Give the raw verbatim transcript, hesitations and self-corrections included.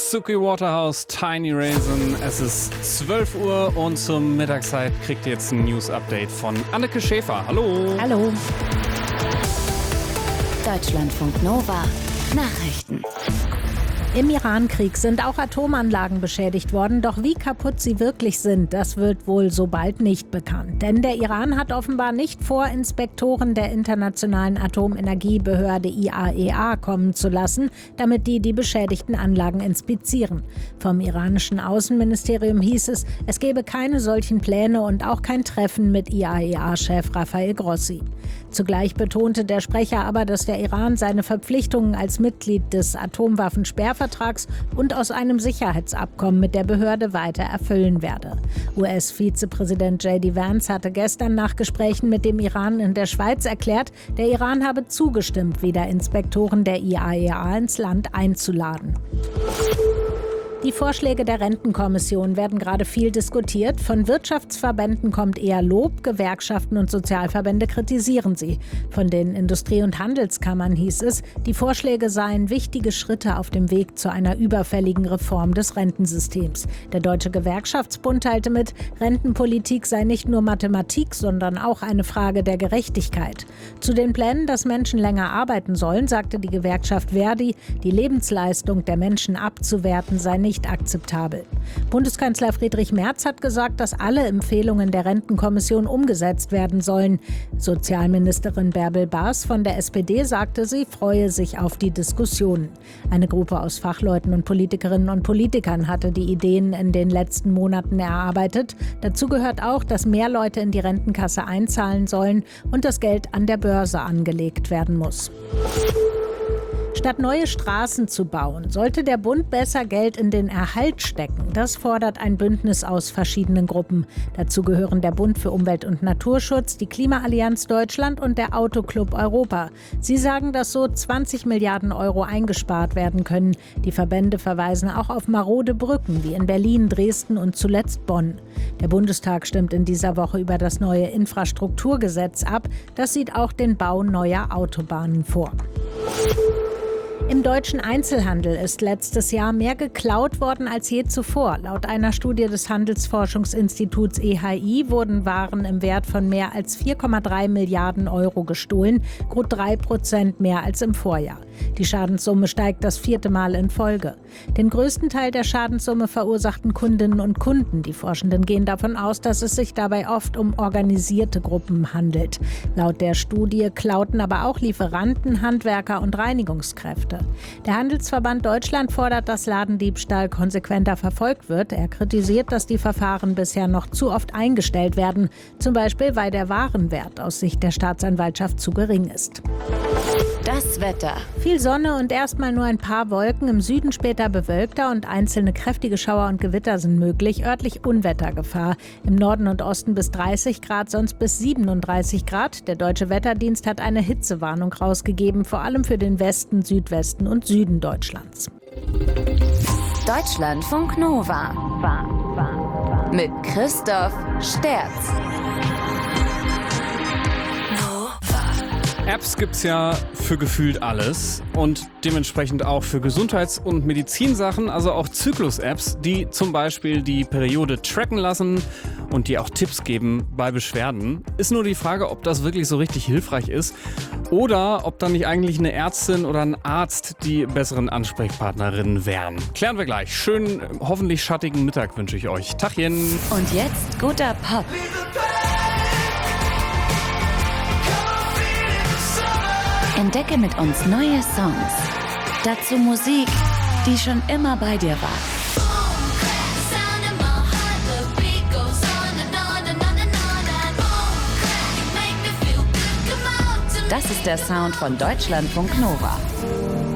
Suki Waterhouse, Tiny Raisin. Es ist zwölf Uhr und zur Mittagszeit kriegt ihr jetzt ein News-Update von Anneke Schäfer. Hallo. Hallo. Deutschlandfunk Nova. Nachrichten. Im Iran-Krieg sind auch Atomanlagen beschädigt worden, doch wie kaputt sie wirklich sind, das wird wohl so bald nicht bekannt. Denn der Iran hat offenbar nicht vor, Inspektoren der Internationalen Atomenergiebehörde I A E A kommen zu lassen, damit die die beschädigten Anlagen inspizieren. Vom iranischen Außenministerium hieß es, es gebe keine solchen Pläne und auch kein Treffen mit I A E A-Chef Rafael Grossi. Zugleich betonte der Sprecher aber, dass der Iran seine Verpflichtungen als Mitglied des Atomwaffensperrvertrags und aus einem Sicherheitsabkommen mit der Behörde weiter erfüllen werde. U S-Vizepräsident J D Vance hatte gestern nach Gesprächen mit dem Iran in der Schweiz erklärt, der Iran habe zugestimmt, wieder Inspektoren der I A E A ins Land einzuladen. Die Vorschläge der Rentenkommission werden gerade viel diskutiert. Von Wirtschaftsverbänden kommt eher Lob, Gewerkschaften und Sozialverbände kritisieren sie. Von den Industrie- und Handelskammern hieß es, die Vorschläge seien wichtige Schritte auf dem Weg zu einer überfälligen Reform des Rentensystems. Der Deutsche Gewerkschaftsbund teilte mit, Rentenpolitik sei nicht nur Mathematik, sondern auch eine Frage der Gerechtigkeit. Zu den Plänen, dass Menschen länger arbeiten sollen, sagte die Gewerkschaft Verdi, die Lebensleistung der Menschen abzuwerten sei nicht nicht akzeptabel. Bundeskanzler Friedrich Merz hat gesagt, dass alle Empfehlungen der Rentenkommission umgesetzt werden sollen. Sozialministerin Bärbel Baas von der S P D sagte, sie freue sich auf die Diskussionen. Eine Gruppe aus Fachleuten und Politikerinnen und Politikern hatte die Ideen in den letzten Monaten erarbeitet. Dazu gehört auch, dass mehr Leute in die Rentenkasse einzahlen sollen und das Geld an der Börse angelegt werden muss. Statt neue Straßen zu bauen, sollte der Bund besser Geld in den Erhalt stecken. Das fordert ein Bündnis aus verschiedenen Gruppen. Dazu gehören der Bund für Umwelt- und Naturschutz, die Klimaallianz Deutschland und der Autoclub Europa. Sie sagen, dass so zwanzig Milliarden Euro eingespart werden können. Die Verbände verweisen auch auf marode Brücken wie in Berlin, Dresden und zuletzt Bonn. Der Bundestag stimmt in dieser Woche über das neue Infrastrukturgesetz ab. Das sieht auch den Bau neuer Autobahnen vor. Im deutschen Einzelhandel ist letztes Jahr mehr geklaut worden als je zuvor. Laut einer Studie des Handelsforschungsinstituts E H I wurden Waren im Wert von mehr als vier Komma drei Milliarden Euro gestohlen, gut drei Prozent mehr als im Vorjahr. Die Schadenssumme steigt das vierte Mal in Folge. Den größten Teil der Schadenssumme verursachten Kundinnen und Kunden. Die Forschenden gehen davon aus, dass es sich dabei oft um organisierte Gruppen handelt. Laut der Studie klauten aber auch Lieferanten, Handwerker und Reinigungskräfte. Der Handelsverband Deutschland fordert, dass Ladendiebstahl konsequenter verfolgt wird. Er kritisiert, dass die Verfahren bisher noch zu oft eingestellt werden. Zum Beispiel, weil der Warenwert aus Sicht der Staatsanwaltschaft zu gering ist. Das Wetter. Viel Sonne und erstmal nur ein paar Wolken. Im Süden später bewölkter und einzelne kräftige Schauer und Gewitter sind möglich. Örtlich Unwettergefahr. Im Norden und Osten bis dreißig Grad, sonst bis siebenunddreißig Grad. Der Deutsche Wetterdienst hat eine Hitzewarnung rausgegeben, vor allem für den Westen, Südwesten und Süden Deutschlands. Deutschlandfunk Nova. Mit Christoph Sterz. Apps gibt's ja für gefühlt alles und dementsprechend auch für Gesundheits- und Medizinsachen, also auch Zyklus-Apps, die zum Beispiel die Periode tracken lassen und die auch Tipps geben bei Beschwerden. Ist nur die Frage, ob das wirklich so richtig hilfreich ist oder ob dann nicht eigentlich eine Ärztin oder ein Arzt die besseren Ansprechpartnerinnen wären. Klären wir gleich. Schönen, hoffentlich schattigen Mittag wünsche ich euch. Tachchen. Und jetzt guter Pop. Entdecke mit uns neue Songs. Dazu Musik, die schon immer bei dir war. Das ist der Sound von Deutschlandfunk Nova.